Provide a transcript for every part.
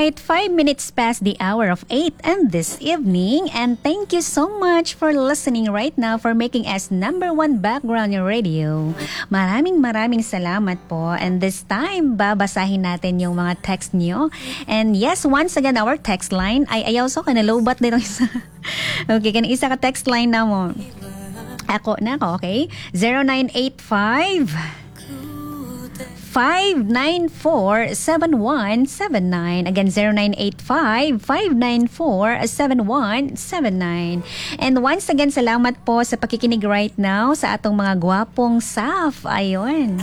Alright, 5 minutes past the hour of 8 and this evening, and thank you so much for listening right now, for making us number one background radio. Maraming salamat po. And this time, babasahin natin yung mga text nyo. And yes, once again, our text line ay ayaw so kanalobat nito isa. Okay, kan isa ka text line na mo. Ako, okay? 0985 594-7179. Again, 0985-594-7179. And once again, salamat po sa pakikinig right now sa atong mga gwapong staff. Ayun.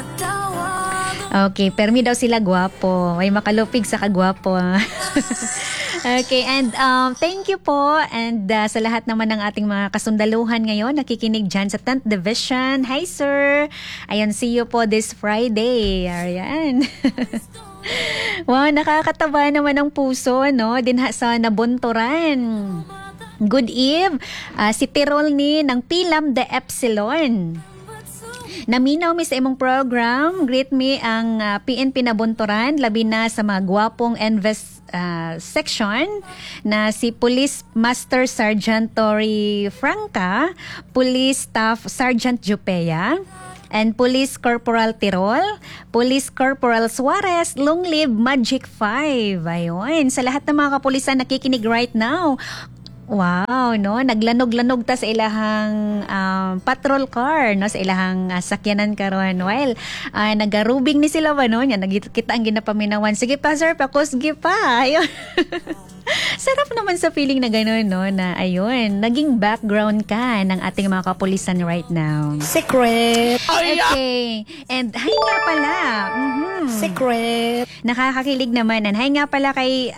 Okay, permi daw sila gwapo. May makalupig sa kagwapo. Okay, and thank you po. And sa lahat naman ng ating mga kasundaluhan ngayon, nakikinig dyan sa 10th Division. Hi, sir. Ayun, see you po this Friday. Ayan. Wow, nakakataba naman ang puso, no? Dinha sa Nabunturan. Good eve. Si Tirol ni ng Pilam de Epsilon. Naminaw mi sa imong program. Greet me ang PNP Nabunturan, labi na sa mga gwapong section na si Police Master Sergeant Tori Franca, Police Staff Sergeant Jupea, and Police Corporal Tirol, Police Corporal Suarez, long live Magic 5. Ayun, sa lahat ng mga kapulisan nakikinig right now. Wow, no, naglanog-lanog ta sa ilahang patrol car, no, sa ilahang sakyanan karon. While nagarubing ni sila ba, no, nya nagkita ang ginapaminawan. Sige pa sir, pakusgi pa. Ayun. Sarap naman sa feeling na gano'n, no, na ayun, naging background ka ng ating mga kapulisan right now. Secret. Okay. And hi nga pala. Secret. Nakakakilig naman. And hi nga pala kay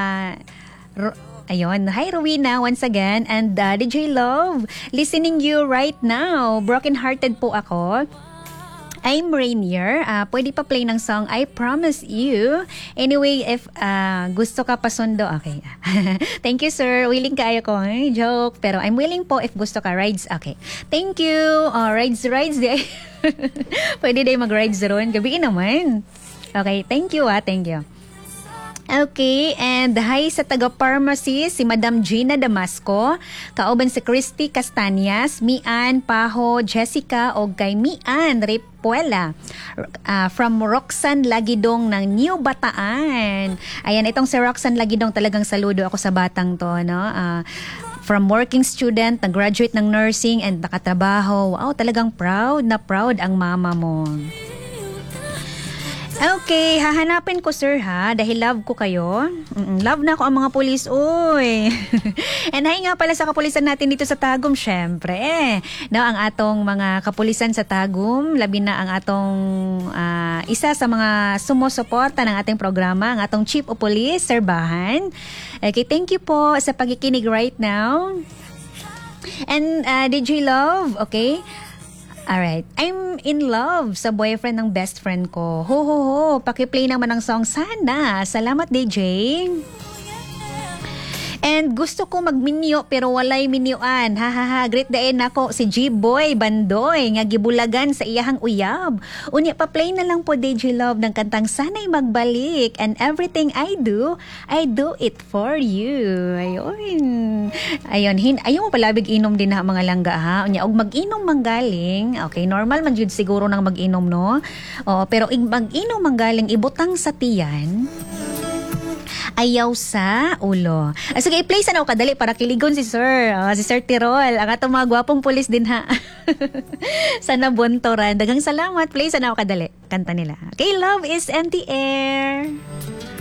ayun, hi Rowena once again, and DJ Love, listening you right now. Broken-hearted po ako. I'm Rainier. Pwede pa play ng song I Promise You. Anyway, if gusto ka pasundo, okay. Thank you, sir. Willing kayo ko. Joke. Pero I'm willing po if gusto ka. Rides, okay. Thank you. Rides. Pwede day mag-rides ron. Gabiin naman. Okay, thank you. Thank you. Okay, and hi sa taga-pharmacy, si Madam Gina Damasco, kauban si Christy Castañas, Mian Paho, Jessica, o kay Mian Repuela, from Roxanne Lagidong ng New Bataan. Ayan, itong si Roxanne Lagidong, talagang saludo ako sa batang to, no? From working student, nag-graduate ng nursing and nakatrabaho. Wow, talagang proud na proud ang mama mo. Okay, hahanapin ko sir ha, dahil love ko kayo. Love na ako ang mga pulis, uy. And hi nga pala sa kapulisan natin dito sa Tagum, syempre. No, ang atong mga kapulisan sa Tagum, labi na ang atong isa sa mga sumusuporta ng ating programa, ang atong Chief of Police, Sir Bahan. Okay, thank you po sa pakikinig right now. And DJ Love, okay? Alright, I'm in love sa boyfriend ng best friend ko. Ho, pakiplay naman ng song sana. Salamat, DJ. And gusto ko magminyo pero walay minyuan. Great day nako si G-Boy Bandoy nga gibulagan sa iyahang uyab. Unya pa play na lang po DJ Love ng kantang Sana'y Magbalik, and everything I do it for you. Ayun, ayaw mo palabig inom din na mga langga ha. Unya og mag-inom manggaling. Okay, normal man jud siguro nang mag-inom, no? Pero mag-inom manggaling ibutang sa tiyan. Ayaw sa ulo. Sige, i-play sana ako kadali para kiligon si Sir. Si Sir Tirol. Ang atong mga gwapong pulis din ha. Sa Nabunturan. Dagang salamat. Play sana ako kadali. Kanta nila. Okay, Love is Empty Air.